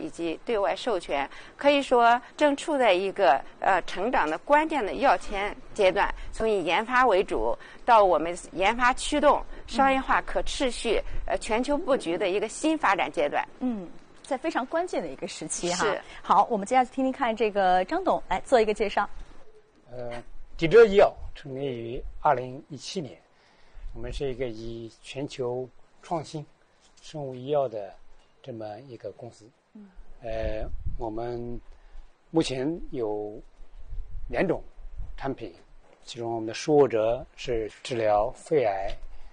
以及对外授权，可以说正处在一个成长的关键的要前阶段。从以研发为主，到我们研发驱动、商业化、可持续、全球布局的一个新发展阶段。 在非常关键的一个时期哈。 是。 好，我们接下来听听看这个张董来做一个介绍。 迪哲医药成立于2017年，我们是一个以全球创新生物医药的这么一个公司。我们目前有2种产品，其中我们的舒沃哲是治疗肺癌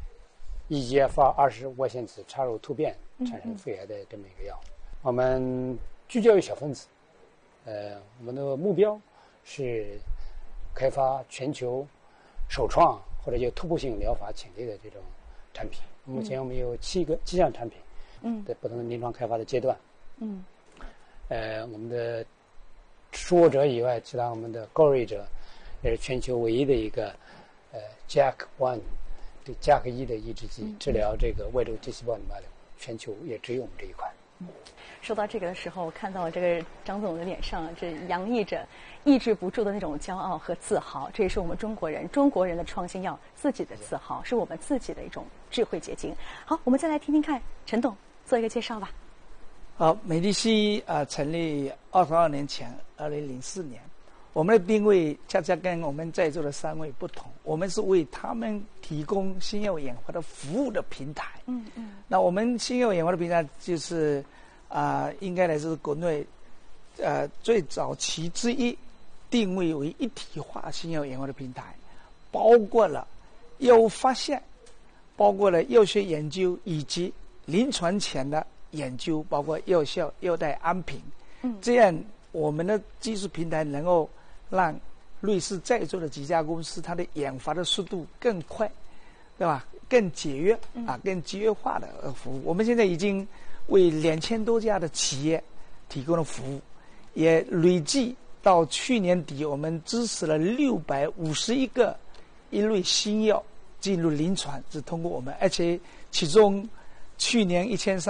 EGFR 外线子插入突变产生肺癌的这么一个药。我们聚焦于小分子，我们的目标是开发全球首创或者有突破性疗法潜力的这种产品。目前我们有7项产品，在不同的临床开发的阶段。我们的舒沃哲以外，其他我们的高瑞哲也是全球唯一的一个JAK1对 JAK1的抑制剂，治疗这个外周体细胞淋巴瘤，全球也只有我们这一款。 说到这个的时候，看到这个张总的脸上这洋溢着抑制不住的那种骄傲和自豪，这也是我们中国人的创新药自己的自豪，是我们自己的一种智慧结晶。好，我们再来听听看陈董做一个介绍吧。 好，美丽西成立22年前，2004年，我们的定位恰恰跟我们在座的3位不同，我们是为他们提供新药研发的服务的平台。那我们新药研发的平台就是应该来自国内最早期之一，定位为一体化新药研发的平台，包括了药物发现，包括了药学研究以及临床前的研究，包括药效、药代安平。这样我们的技术平台能够让瑞士在座的几家公司它的研发的速度更快，对吧？更节约更节约化的服务。我们现在已经为2000多家的企业提供了服务，也累计到去年底，我们支持了651个一类新药进入临床，是通过我们，而且其中去年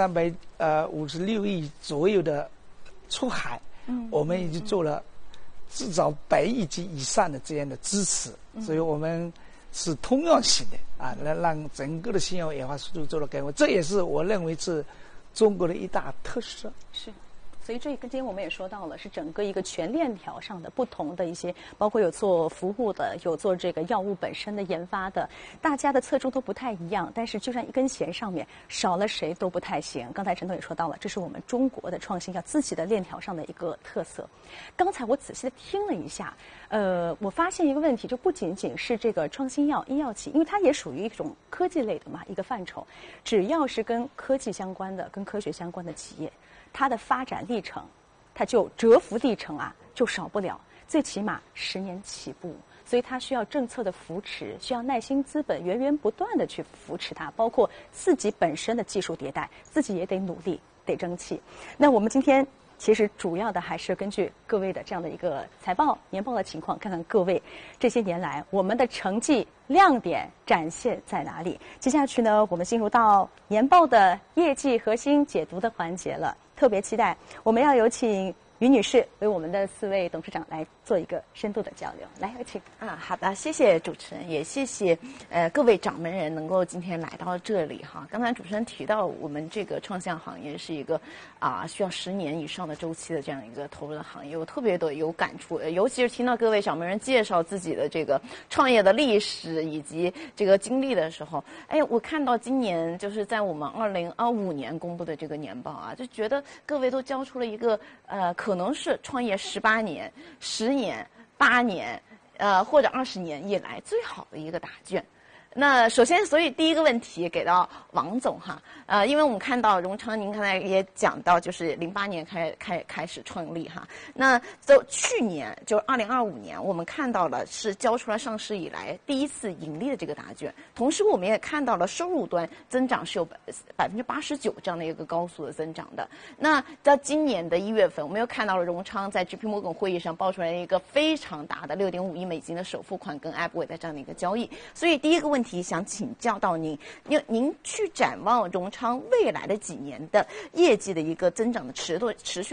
1356亿左右的出海，我们已经做了至少100亿级以上的这样的支持，所以我们是通用性的来让整个的新药研发速度做了改善，这也是我认为是中国的一大特色。 是。所以这个今天我们也说到了，是整个一个全链条上的不同的一些，包括有做服务的，有做这个药物本身的研发的，大家的侧重都不太一样，但是就像一根弦上面少了谁都不太行。刚才陈总也说到了，这是我们中国的创新药自己的链条上的一个特色。刚才我仔细的听了一下，我发现一个问题，就不仅仅是这个创新药医药企，因为它也属于一种科技类的嘛一个范畴，只要是跟科技相关的、跟科学相关的企业，它的发展历程，它就蛰伏历程就少不了，最起码10年起步，所以它需要政策的扶持，需要耐心资本源源不断的去扶持它，包括自己本身的技术迭代，自己也得努力，得争气。那我们今天其实主要的还是根据各位的这样的一个财报、年报的情况，看看各位这些年来我们的成绩亮点展现在哪里。接下去呢，我们进入到年报的业绩核心解读的环节了。特别期待我们要有请于女士为我们的4位董事长来做一个深度的交流。来，有请。 好的，谢谢主持人，也谢谢各位掌门人能够今天来到这里哈。刚才主持人提到我们这个创新行业是一个需要10年以上的周期的这样一个投入的行业，我特别的有感触，尤其是听到各位掌门人介绍自己的这个创业的历史以及这个经历的时候，我看到今年就是在我们2025年公布的这个年报就觉得各位都交出了一个可能是创业18年、10年、8年，或者20年以来最好的一个答卷。那首先，所以第一个问题给到王总哈，因为我们看到荣昌，您刚才也讲到，就是08年开始创立哈。那就去年就2025年，我们看到了是交出了上市以来第一次盈利的这个答卷，同时我们也看到了收入端增长是有89%这样的一个高速的增长的。那在今年的1月份，我们又看到了荣昌在 JP Morgan 会议上爆出来一个非常大的6.5亿美金的首付款跟 Abway 的这样的一个交易。所以第一个问题想请教到您去展望荣昌未来的几年的业绩的一个增长的持续